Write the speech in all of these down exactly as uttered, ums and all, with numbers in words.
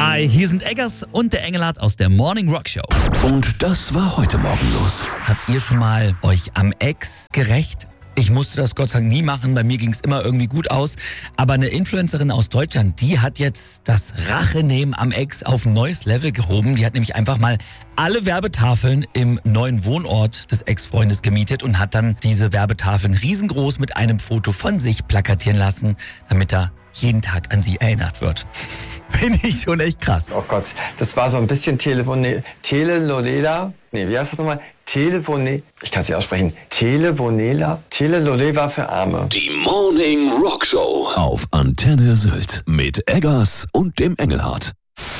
Hi, hier sind Eggers und der Engelhardt aus der Morning Rock Show. Und das war heute Morgen los. Habt ihr schon mal euch am Ex gerächt? Ich musste das Gott sei Dank nie machen, bei mir ging es immer irgendwie gut aus. Aber eine Influencerin aus Deutschland, die hat jetzt das Rachenehmen am Ex auf ein neues Level gehoben. Die hat nämlich einfach mal alle Werbetafeln im neuen Wohnort des Ex-Freundes gemietet und hat dann diese Werbetafeln riesengroß mit einem Foto von sich plakatieren lassen, damit er jeden Tag an sie erinnert wird. Finde ich schon echt krass. Oh Gott, das war so ein bisschen Telefone, Telenolela. Nee, wie heißt das nochmal? Telefone, ich kann es nicht aussprechen. Televonela, Telenolela für Arme. Die Morning Rock Show auf Antenne Sylt mit Eggers und dem Engelhardt.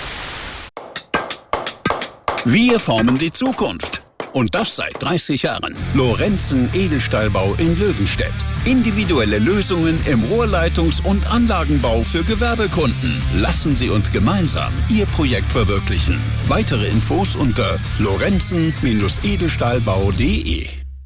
Wir formen die Zukunft. Und das seit dreißig Jahren. Lorenzen Edelstahlbau in Löwenstedt. Individuelle Lösungen im Rohrleitungs- und Anlagenbau für Gewerbekunden. Lassen Sie uns gemeinsam Ihr Projekt verwirklichen. Weitere Infos unter lorenzen edelstahlbau punkt de.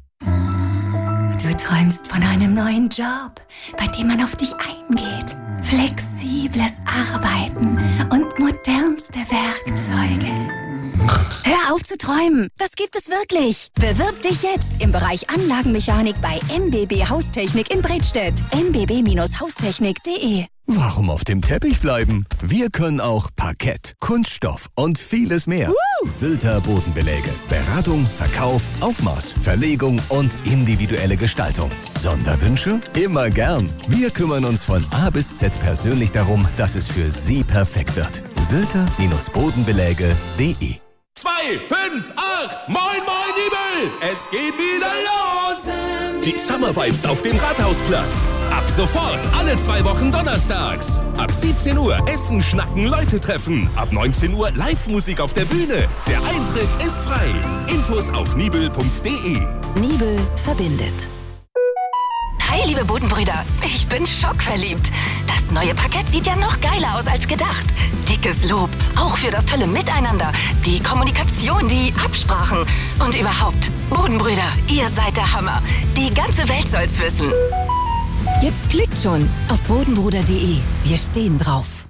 Du träumst von einem neuen Job, bei dem man auf dich eingeht. Flexibles Arbeiten und modernste Werkzeuge. Hör auf zu träumen, das gibt es wirklich. Bewirb dich jetzt im Bereich Anlagenmechanik bei M B B Haustechnik in Bredstedt. m b b haustechnik punkt de. Warum auf dem Teppich bleiben? Wir können auch Parkett, Kunststoff und vieles mehr. Uh! Sylter Bodenbeläge. Beratung, Verkauf, Aufmaß, Verlegung und individuelle Gestaltung. Sonderwünsche? Immer gern. Wir kümmern uns von A bis Z persönlich darum, dass es für Sie perfekt wird. Sylter Bodenbeläge punkt de. zwei, fünf, acht, moin, moin, Nibel! Es geht wieder los! Die Summer Vibes auf dem Rathausplatz. Ab sofort alle zwei Wochen donnerstags. Ab siebzehn Uhr Essen, Schnacken, Leute treffen. Ab neunzehn Uhr Live-Musik auf der Bühne. Der Eintritt ist frei. Infos auf nibel punkt de. Nibel verbindet. Hi, liebe Bodenbrüder. Ich bin schockverliebt. Das neue Parkett sieht ja noch geiler aus als gedacht. Dickes Lob, auch für das tolle Miteinander, die Kommunikation, die Absprachen und überhaupt. Bodenbrüder, ihr seid der Hammer. Die ganze Welt soll's wissen. Jetzt klickt schon auf bodenbruder punkt de. Wir stehen drauf.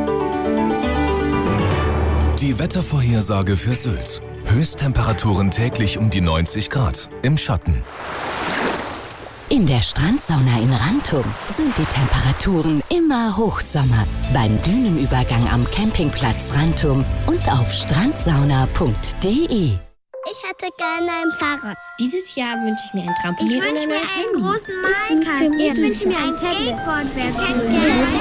Die Wettervorhersage für Sylt. Höchsttemperaturen täglich um die neunzig Grad. Im Schatten. In der Strandsauna in Rantum sind die Temperaturen immer Hochsommer. Beim Dünenübergang am Campingplatz Rantum und auf strandsauna punkt de. Ich hätte gerne ein Fahrrad. Dieses Jahr wünsche ich mir ein Trampolin. Ich wünsche mir einen großen Malkasten. Ich wünsche mir ein Skateboard.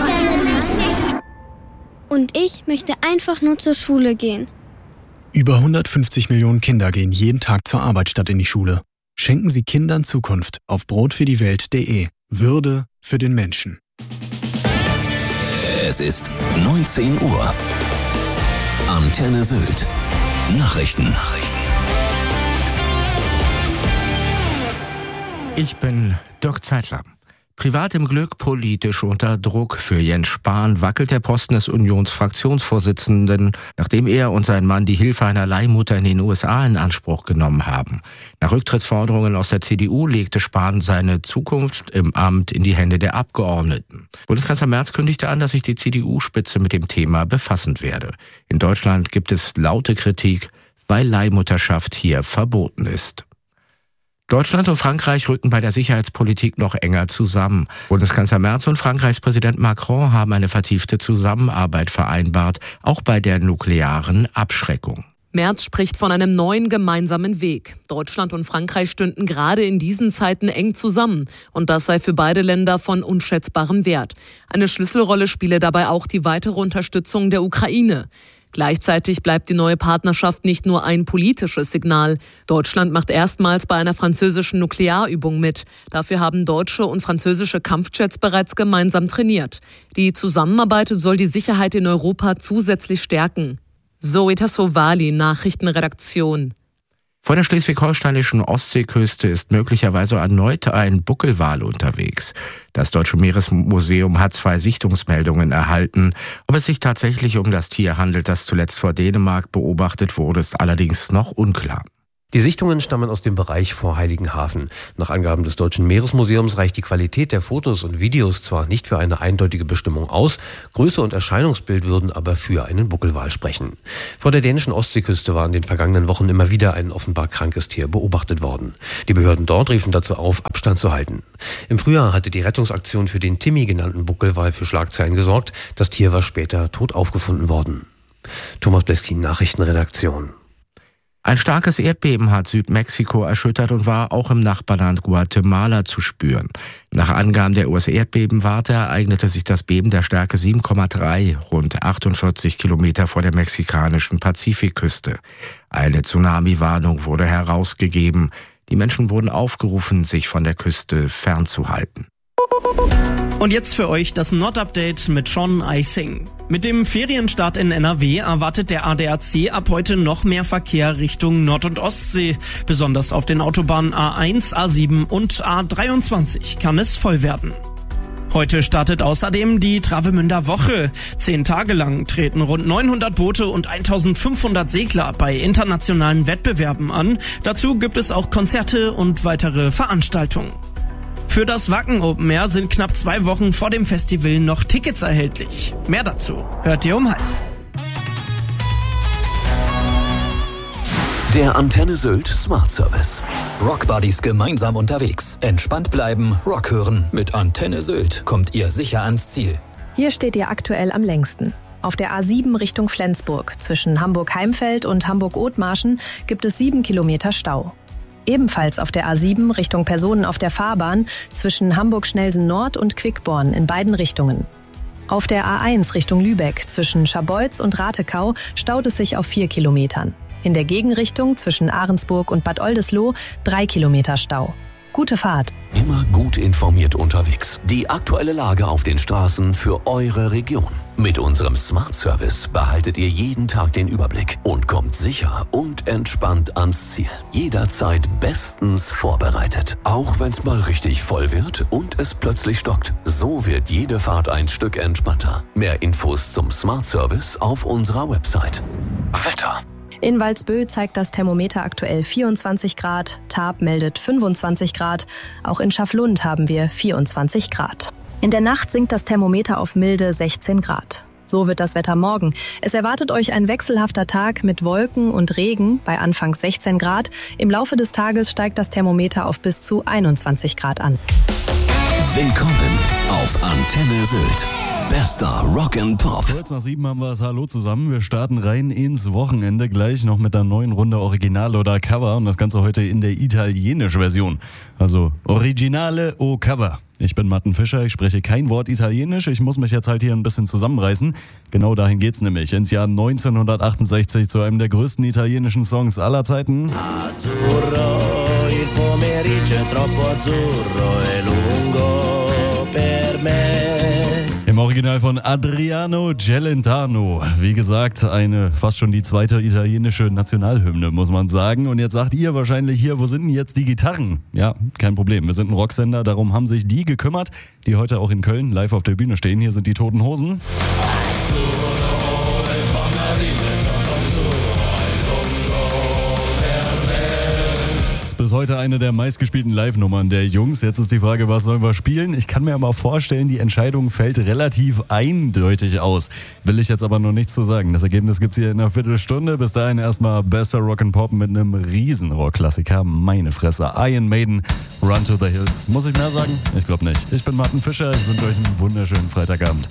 Und ich möchte einfach nur zur Schule gehen. Über hundertfünfzig Millionen Kinder gehen jeden Tag zur Arbeit statt in die Schule. Schenken Sie Kindern Zukunft auf brotfürdiewelt punkt de. Würde für den Menschen. Es ist neunzehn Uhr. Antenne Sylt. Nachrichten. Nachrichten. Ich bin Dirk Zeitler. Privat im Glück, politisch unter Druck. Für Jens Spahn wackelt der Posten des Unionsfraktionsvorsitzenden, nachdem er und sein Mann die Hilfe einer Leihmutter in den U S A in Anspruch genommen haben. Nach Rücktrittsforderungen aus der C D U legte Spahn seine Zukunft im Amt in die Hände der Abgeordneten. Bundeskanzler Merz kündigte an, dass sich die C D U-Spitze mit dem Thema befassen werde. In Deutschland gibt es laute Kritik, weil Leihmutterschaft hier verboten ist. Deutschland und Frankreich rücken bei der Sicherheitspolitik noch enger zusammen. Bundeskanzler Merz und Frankreichs Präsident Macron haben eine vertiefte Zusammenarbeit vereinbart, auch bei der nuklearen Abschreckung. Merz spricht von einem neuen gemeinsamen Weg. Deutschland und Frankreich stünden gerade in diesen Zeiten eng zusammen. Und das sei für beide Länder von unschätzbarem Wert. Eine Schlüsselrolle spiele dabei auch die weitere Unterstützung der Ukraine. Gleichzeitig bleibt die neue Partnerschaft nicht nur ein politisches Signal. Deutschland macht erstmals bei einer französischen Nuklearübung mit. Dafür haben deutsche und französische Kampfjets bereits gemeinsam trainiert. Die Zusammenarbeit soll die Sicherheit in Europa zusätzlich stärken. Zoe Tassovali, Nachrichtenredaktion. Vor der schleswig-holsteinischen Ostseeküste ist möglicherweise erneut ein Buckelwal unterwegs. Das Deutsche Meeresmuseum hat zwei Sichtungsmeldungen erhalten. Ob es sich tatsächlich um das Tier handelt, das zuletzt vor Dänemark beobachtet wurde, ist allerdings noch unklar. Die Sichtungen stammen aus dem Bereich vor Heiligenhafen. Nach Angaben des Deutschen Meeresmuseums reicht die Qualität der Fotos und Videos zwar nicht für eine eindeutige Bestimmung aus, Größe und Erscheinungsbild würden aber für einen Buckelwal sprechen. Vor der dänischen Ostseeküste war in den vergangenen Wochen immer wieder ein offenbar krankes Tier beobachtet worden. Die Behörden dort riefen dazu auf, Abstand zu halten. Im Frühjahr hatte die Rettungsaktion für den Timmy genannten Buckelwal für Schlagzeilen gesorgt. Das Tier war später tot aufgefunden worden. Thomas Bleskin, Nachrichtenredaktion. Ein starkes Erdbeben hat Südmexiko erschüttert und war auch im Nachbarland Guatemala zu spüren. Nach Angaben der U S-Erdbebenwarte ereignete sich das Beben der Stärke sieben Komma drei rund achtundvierzig Kilometer vor der mexikanischen Pazifikküste. Eine Tsunami-Warnung wurde herausgegeben. Die Menschen wurden aufgerufen, sich von der Küste fernzuhalten. Und jetzt für euch das Nord-Update mit Sean Eising. Mit dem Ferienstart in N R W erwartet der A D A C ab heute noch mehr Verkehr Richtung Nord- und Ostsee. Besonders auf den Autobahnen A eins, A sieben und A dreiundzwanzig kann es voll werden. Heute startet außerdem die Travemünder Woche. Zehn Tage lang treten rund neunhundert Boote und eintausendfünfhundert Segler bei internationalen Wettbewerben an. Dazu gibt es auch Konzerte und weitere Veranstaltungen. Für das Wacken Open Air sind knapp zwei Wochen vor dem Festival noch Tickets erhältlich. Mehr dazu hört ihr um halb. Der Antenne Sylt Smart Service. Rockbuddies gemeinsam unterwegs. Entspannt bleiben, Rock hören. Mit Antenne Sylt kommt ihr sicher ans Ziel. Hier steht ihr aktuell am längsten. Auf der A sieben Richtung Flensburg zwischen Hamburg-Heimfeld und Hamburg-Othmarschen gibt es sieben Kilometer Stau. Ebenfalls auf der A sieben Richtung Personen auf der Fahrbahn zwischen Hamburg-Schnelsen Nord und Quickborn in beiden Richtungen. Auf der A eins Richtung Lübeck zwischen Scharbeutz und Ratekau staut es sich auf vier Kilometern. In der Gegenrichtung zwischen Ahrensburg und Bad Oldesloe drei Kilometer Stau. Gute Fahrt. Immer gut informiert unterwegs. Die aktuelle Lage auf den Straßen für eure Region. Mit unserem Smart Service behaltet ihr jeden Tag den Überblick und kommt sicher und entspannt ans Ziel. Jederzeit bestens vorbereitet. Auch wenn es mal richtig voll wird und es plötzlich stockt. So wird jede Fahrt ein Stück entspannter. Mehr Infos zum Smart Service auf unserer Website. Wetter. In Walsbö zeigt das Thermometer aktuell vierundzwanzig Grad, Tarp meldet fünfundzwanzig Grad, auch in Schaflund haben wir vierundzwanzig Grad. In der Nacht sinkt das Thermometer auf milde sechzehn Grad. So wird das Wetter morgen. Es erwartet euch ein wechselhafter Tag mit Wolken und Regen bei anfangs sechzehn Grad. Im Laufe des Tages steigt das Thermometer auf bis zu einundzwanzig Grad an. Willkommen auf Antenne Sylt. Bester Rock and Pop. Kurz nach sieben haben wir das Hallo zusammen. Wir starten rein ins Wochenende. Gleich noch mit der neuen Runde Original oder Cover. Und das Ganze heute in der italienischen Version. Also Originale o Cover. Ich bin Martin Fischer, ich spreche kein Wort Italienisch. Ich muss mich jetzt halt hier ein bisschen zusammenreißen. Genau dahin geht's nämlich. Ins Jahr neunzehnhundertachtundsechzig zu einem der größten italienischen Songs aller Zeiten. Azzurro, il pomeriggio è troppo azzurro e lungo per me. Im Original von Adriano Celentano. Wie gesagt, eine fast schon die zweite italienische Nationalhymne, muss man sagen. Und jetzt sagt ihr wahrscheinlich hier, wo sind denn jetzt die Gitarren? Ja, kein Problem. Wir sind ein Rocksender, darum haben sich die gekümmert, die heute auch in Köln live auf der Bühne stehen. Hier sind die Toten Hosen. Bis heute eine der meistgespielten Live-Nummern der Jungs. Jetzt ist die Frage, was sollen wir spielen? Ich kann mir aber vorstellen, die Entscheidung fällt relativ eindeutig aus. Will ich jetzt aber noch nichts zu sagen. Das Ergebnis gibt's hier in einer Viertelstunde. Bis dahin erstmal bester Rock'n'Pop mit einem riesen Rock-Klassiker. Meine Fresse. Iron Maiden, Run to the Hills. Muss ich mehr sagen? Ich glaube nicht. Ich bin Martin Fischer. Ich wünsche euch einen wunderschönen Freitagabend.